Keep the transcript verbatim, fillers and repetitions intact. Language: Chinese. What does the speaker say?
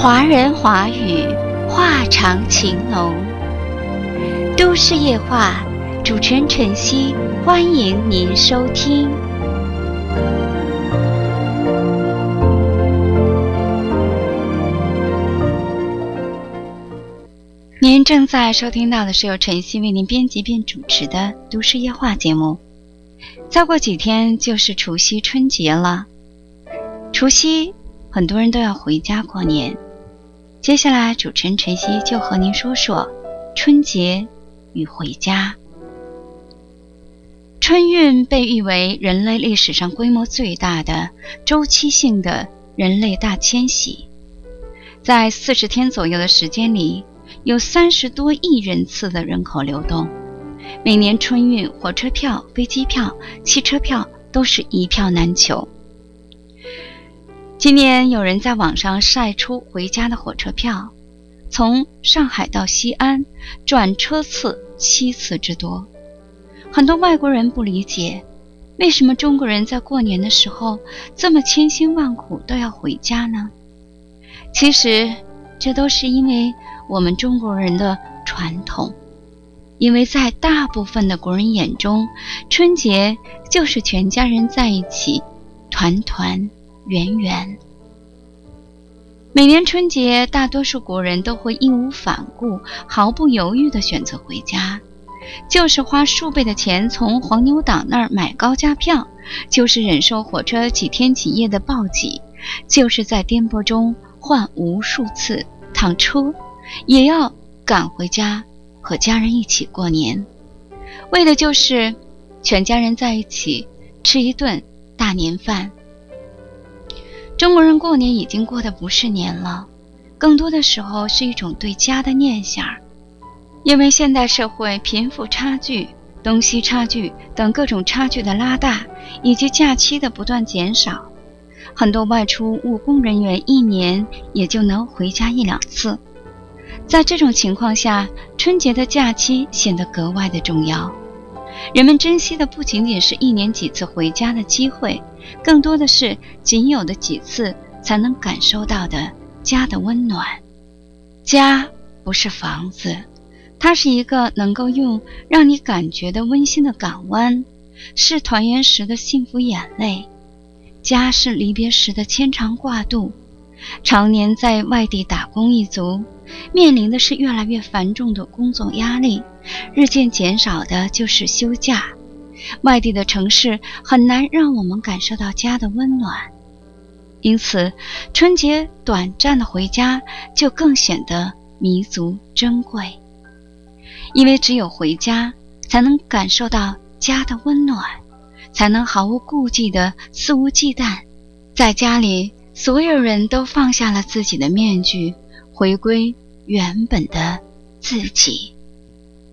华人华语，话长情浓。都市夜话，主持人晨曦，欢迎您收听。您正在收听到的是由晨曦为您编辑并主持的都市夜话节目。再过几天就是除夕春节了，除夕很多人都要回家过年。接下来主持人晨曦就和您说说春节与回家。春运被誉为人类历史上规模最大的周期性的人类大迁徙，在四十天左右的时间里，有三十多亿人次的人口流动。每年春运火车票、飞机票、汽车票都是一票难求。今年有人在网上晒出回家的火车票，从上海到西安转车次七次之多。很多外国人不理解，为什么中国人在过年的时候这么千辛万苦都要回家呢？其实这都是因为我们中国人的传统，因为在大部分的国人眼中，春节就是全家人在一起，团团圆圆。每年春节，大多数国人都会义无反顾、毫不犹豫地选择回家，就是花数倍的钱从黄牛党那儿买高价票，就是忍受火车几天几夜的暴挤，就是在颠簸中换无数次趟车，也要赶回家和家人一起过年，为的就是全家人在一起吃一顿大年饭。中国人过年已经过得不是年了，更多的时候是一种对家的念想。因为现代社会贫富差距、东西差距等各种差距的拉大，以及假期的不断减少，很多外出务工人员一年也就能回家一两次。在这种情况下，春节的假期显得格外的重要。人们珍惜的不仅仅是一年几次回家的机会，更多的是仅有的几次才能感受到的家的温暖。家不是房子，它是一个能够用让你感觉的温馨的港湾，是团圆时的幸福眼泪。家是离别时的牵肠挂肚。常年在外地打工一族，面临的是越来越繁重的工作压力，日渐减少的就是休假。外地的城市很难让我们感受到家的温暖，因此春节短暂的回家就更显得弥足珍贵。因为只有回家，才能感受到家的温暖，才能毫无顾忌的肆无忌惮。在家里，所有人都放下了自己的面具，回归原本的自己。